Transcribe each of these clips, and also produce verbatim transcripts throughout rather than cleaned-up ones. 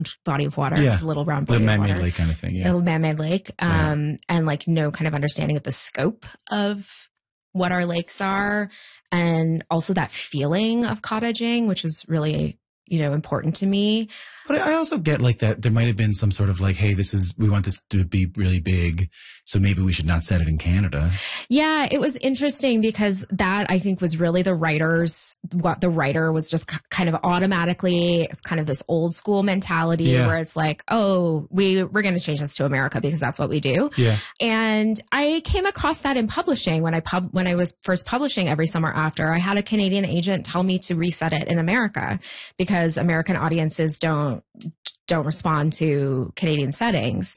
body of water, yeah. little round body little of water. man-made lake kind of thing. Yeah. Little man-made lake. Um, yeah. And like no kind of understanding of the scope of what our lakes are. And also that feeling of cottaging, which is really, you know, important to me. But I also get like that there might have been some sort of like, hey, this is, we want this to be really big, so maybe we should not set it in Canada. Yeah, it was interesting because that I think was really the writers, what the writer was just kind of automatically, it's kind of this old school mentality yeah. where it's like, oh, we, we're going to change this to America because that's what we do. Yeah. And I came across that in publishing when I pub, when I was first publishing Every Summer After. I had a Canadian agent tell me to reset it in America because American audiences don't don't respond to Canadian settings.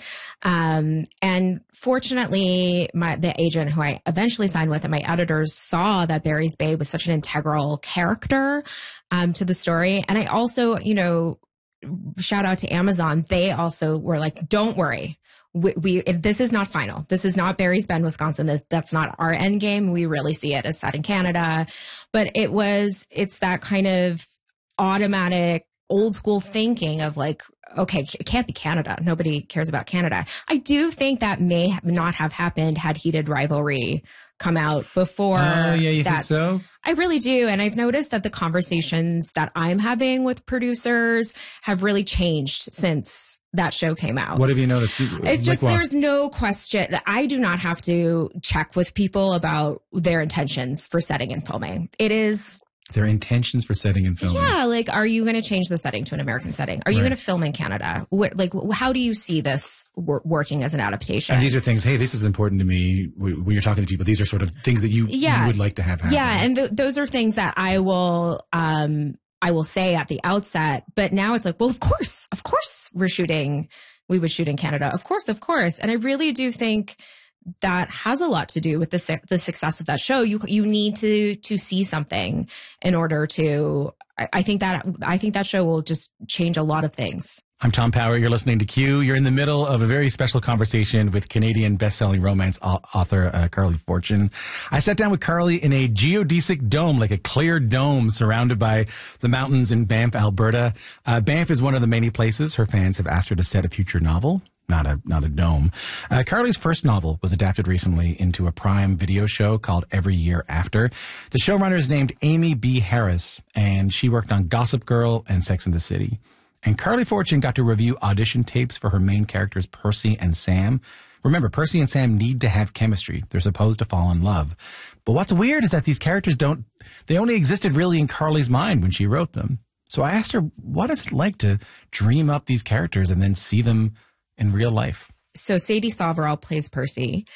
Um, and fortunately, my, the agent who I eventually signed with and my editors saw that Barry's Bay was such an integral character um, to the story. And I also, you know, shout out to Amazon. They also were like, don't worry. We, we if this is not final. This is not Barry's Bend, Wisconsin. This, that's not our end game. We really see it as set in Canada. But it was, it's that kind of automatic old school thinking of like, okay, it can't be Canada. Nobody cares about Canada. I do think that may have not have happened had Heated Rivalry come out before. Oh, uh, yeah, you think so? I really do. And I've noticed that the conversations that I'm having with producers have really changed since that show came out. What have you noticed? It's like just, what? There's no question. I do not have to check with people about their intentions for setting and filming. It is... Their intentions for setting and filming. Yeah, like, are you going to change the setting to an American setting? Are you right. going to film in Canada? What, like, how do you see this wor- working as an adaptation? And these are things, hey, this is important to me. When you're talking to people, these are sort of things that you, yeah. you would like to have happen. Yeah, and th- those are things that I will, um, I will say at the outset. But now it's like, well, of course, of course we're shooting, we would shoot in Canada. Of course, of course. And I really do think that has a lot to do with the su- the success of that show. You you need to to see something in order to. I, I think that I think that show will just change a lot of things. I'm Tom Power. You're listening to Q. You're in the middle of a very special conversation with Canadian best-selling romance author uh, Carly Fortune. I sat down with Carly in a geodesic dome, like a clear dome surrounded by the mountains in Banff, Alberta. Uh, Banff is one of the many places her fans have asked her to set a future novel. Not a not a dome. Uh, Carly's first novel was adapted recently into a Prime Video show called Every Year After. The showrunner is named Amy B. Harris, and she worked on Gossip Girl and Sex and the City. And Carly Fortune got to review audition tapes for her main characters, Percy and Sam. Remember, Percy and Sam need to have chemistry. They're supposed to fall in love. But what's weird is that these characters don't, they only existed really in Carly's mind when she wrote them. So I asked her, what is it like to dream up these characters and then see them in real life? So Sadie Soverall plays Percy.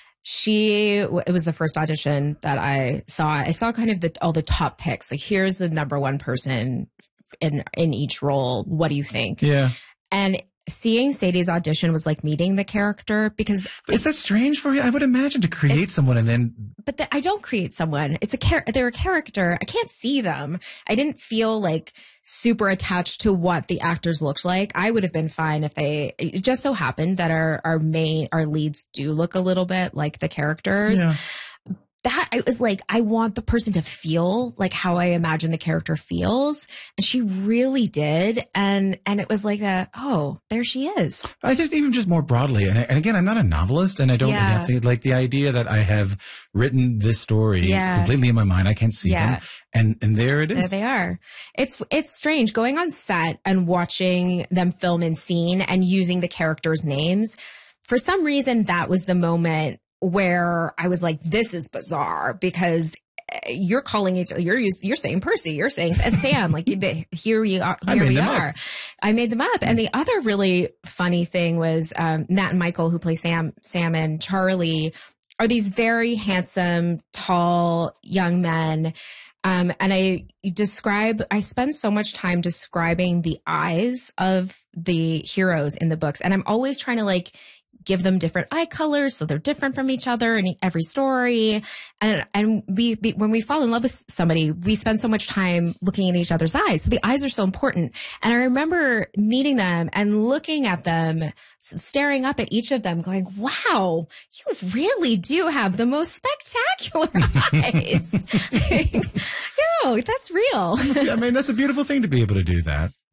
She, it was the first audition that I saw. I saw kind of the, all the top picks. Like, here's the number one person in, in each role. What do you think? Yeah. And seeing Sadie's audition was like meeting the character because... But is that strange for you? I would imagine to create someone and then... But the, I don't create someone. It's a char- they're a character. I can't see them. I didn't feel like super attached to what the actors looked like. I would have been fine if they... It just so happened that our, our main, our leads do look a little bit like the characters. Yeah. That I was like, I want the person to feel like how I imagine the character feels. And she really did. And, and it was like that, oh, there she is. I think even just more broadly. And, and again, I'm not a novelist and I don't yeah. adapt it. Like the idea that I have written this story yeah. completely in my mind. I can't see yeah. them. And, and there it is. There they are. It's, it's strange going on set and watching them film in scene and using the characters' names. For some reason, that was the moment where I was like, this is bizarre because you're calling each you're you're saying Percy, you're saying and Sam, like here we are, here we are. Up. I made them up. And the other really funny thing was um, Matt and Michael, who play Sam, Sam and Charlie, are these very handsome, tall young men. Um, and I describe, I spend so much time describing the eyes of the heroes in the books, and I'm always trying to like give them different eye colors so they're different from each other in every story. And and we, we when we fall in love with somebody, we spend so much time looking in each other's eyes. So the eyes are so important. And I remember meeting them and looking at them, staring up at each of them, going, wow, you really do have the most spectacular eyes. No, that's real. I mean, that's a beautiful thing to be able to do that.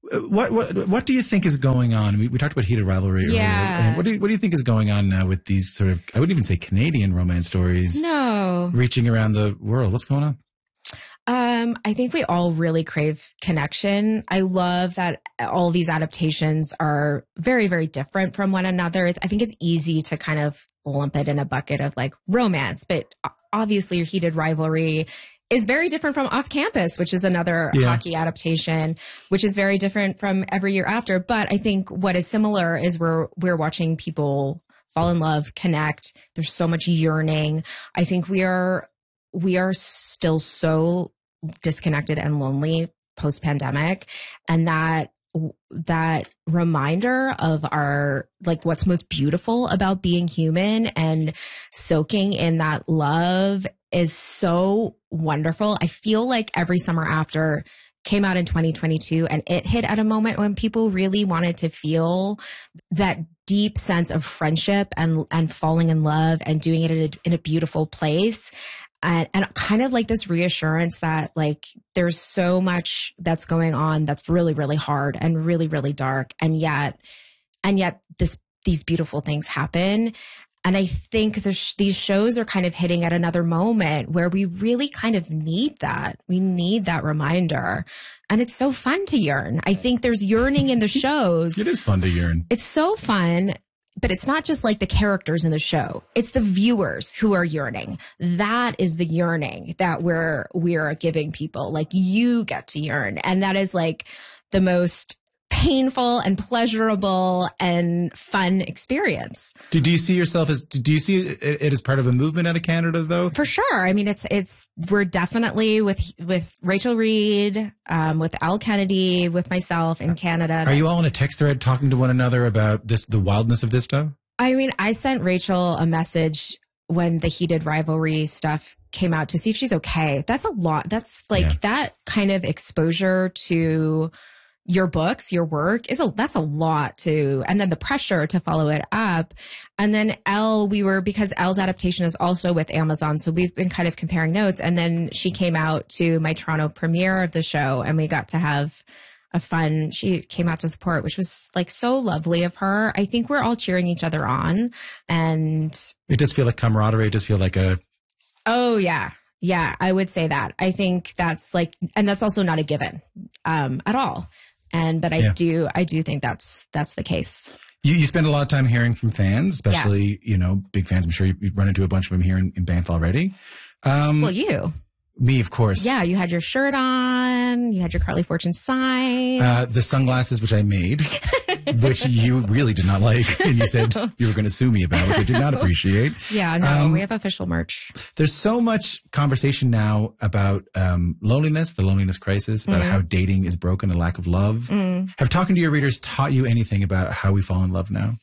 What what what do you think is going on? We, we talked about heated rivalry earlier. Yeah. And what do you, what do you think is going on now with these sort of, I wouldn't even say Canadian romance stories, No. reaching around the world? What's going on? Um, I think we all really crave connection. I love that all these adaptations are very, very different from one another. I think it's easy to kind of lump it in a bucket of like romance, but obviously your heated rivalry is very different from Off Campus, which is another Yeah. hockey adaptation, which is very different from Every Year After. But I think what is similar is we're, we're watching people fall in love, connect. There's so much yearning. I think we are, we are still so disconnected and lonely post pandemic. And that, that reminder of our, like what's most beautiful about being human and soaking in that love is so wonderful. I feel like Every Summer After came out in twenty twenty-two and it hit at a moment when people really wanted to feel that deep sense of friendship and, and falling in love and doing it in a, in a beautiful place. And, and kind of like this reassurance that like there's so much that's going on that's really, really hard and really, really dark. And yet, and yet this, these beautiful things happen. And I think the sh- these shows are kind of hitting at another moment where we really kind of need that. We need that reminder. And it's so fun to yearn. I think there's yearning in the shows. It is fun to yearn. It's so fun. But it's not just like the characters in the show. It's the viewers who are yearning. That is the yearning that we're, we're giving people. Like you get to yearn. And that is like the most painful and pleasurable and fun experience. Do, do you see yourself as, do you see it, it as part of a movement out of Canada though? For sure. I mean, it's, it's, we're definitely with, with Rachel Reed, um, with Al Kennedy, with myself in Canada. Are you all in a text thread talking to one another about this, the wildness of this stuff? I mean, I sent Rachel a message when the heated rivalry stuff came out to see if she's okay. That's a lot. That's like Yeah. that kind of exposure to your books, your work is a, that's a lot to, and then the pressure to follow it up. And then Elle, we were, because Elle's adaptation is also with Amazon. So we've been kind of comparing notes. And then she came out to my Toronto premiere of the show and we got to have a fun, she came out to support, which was like so lovely of her. I think we're all cheering each other on and. It does feel like camaraderie. It does feel like a. Oh yeah. Yeah. I would say that. I think that's like, and that's also not a given, um, at all. And, but I Yeah. do, I do think that's, that's the case. You, you spend a lot of time hearing from fans, especially, you know, big fans. I'm sure you- you've run into a bunch of them here in, in Banff already. Um, Well, you, me, of course. yeah, you had your shirt on, you had your Carly Fortune sign. Uh, the sunglasses, which I made, which you really did not like. And you said you were going to sue me about, which I did not appreciate. yeah, no, um, we have official merch. There's so much conversation now about um, loneliness, the loneliness crisis, about Mm. how dating is broken, a lack of love. Mm. Have talking to your readers taught you anything about how we fall in love now?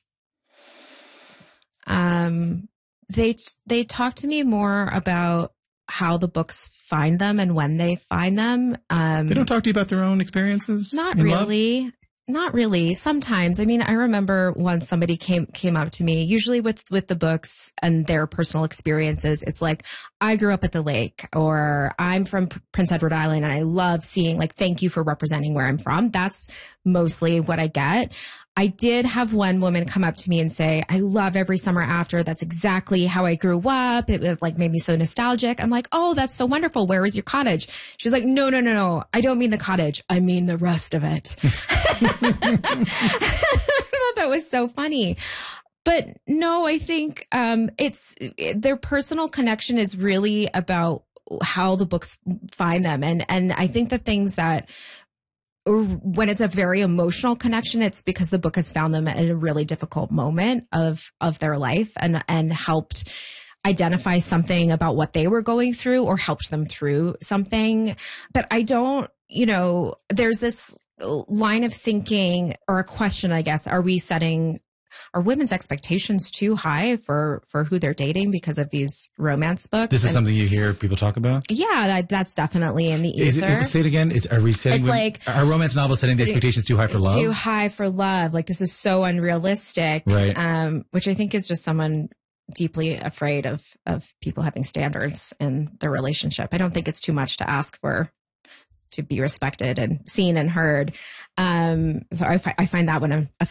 Um, they, they talk to me more about how the books find them and when they find them. Um, They don't talk to you about their own experiences? Not in love? really. Not really. Sometimes. I mean, I remember once somebody came came up to me, usually with with the books and their personal experiences. It's like, I grew up at the lake, or I'm from P- Prince Edward Island and I love seeing, like, thank you for representing where I'm from. That's mostly what I get. I did have one woman come up to me and say, I love Every Summer After. That's exactly how I grew up. It was like made me so nostalgic. I'm like, oh, that's so wonderful. Where is your cottage? She's like, no, no, no, no. I don't mean the cottage. I mean the rest of it. I thought that was so funny. But no, I think um, it's it, their personal connection is really about how the books find them. And, and I think the things that or when it's a very emotional connection, it's because the book has found them at a really difficult moment of, of their life and, and helped identify something about what they were going through or helped them through something. But I don't, you know, there's this line of thinking or a question, I guess, are we setting are women's expectations too high for, for who they're dating because of these romance books? This is And something you hear people talk about? yeah, that, that's definitely in the Is ether. it, say it again. Is, are we setting, It's women- like- are romance novels setting the Setting- expectations too high for love? Too high for love. Like, this is so unrealistic. Right. Um, which I think is just someone deeply afraid of, of people having standards in their relationship. I don't think it's too much to ask for to be respected and seen and heard. Um, so I, fi- I find that one a, a